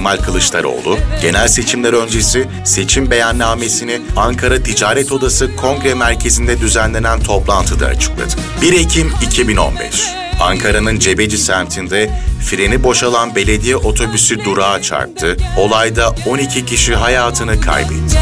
Kemal Kılıçdaroğlu, genel seçimler öncesi seçim beyannamesini Ankara Ticaret Odası Kongre Merkezi'nde düzenlenen toplantıda açıkladı. 1 Ekim 2015, Ankara'nın Cebeci semtinde freni boşalan belediye otobüsü durağa çarptı. Olayda 12 kişi hayatını kaybetti.